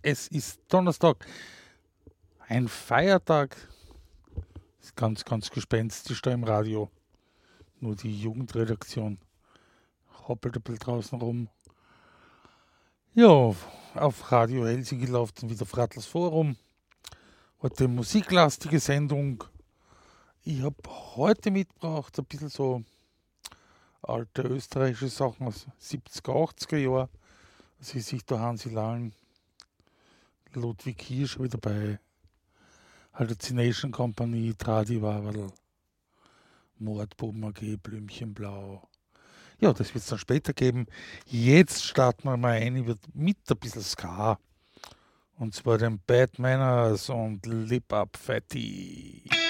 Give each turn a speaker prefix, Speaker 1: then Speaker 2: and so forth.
Speaker 1: Es ist Donnerstag, ein Feiertag. Ist ganz, ganz gespenstisch da im Radio. Nur die Jugendredaktion hoppelt ein bisschen draußen rum. Ja, auf Radio Helsinki läuft dann wieder Frattls Forum. Heute musiklastige Sendung. Ich habe heute mitgebracht ein bisschen so alte österreichische Sachen aus 70er, 80er Jahren. Also ich sehe da Hansi Lang, Ludwig Hirsch wieder dabei, Hallucination Company, Tradi Wawerl, Mordbuben AG, Blümchenblau. Ja, das wird es dann später geben. Jetzt starten wir mal ein mit ein bisschen Ska. Und zwar den Bad Manners und Lip Up Fatty.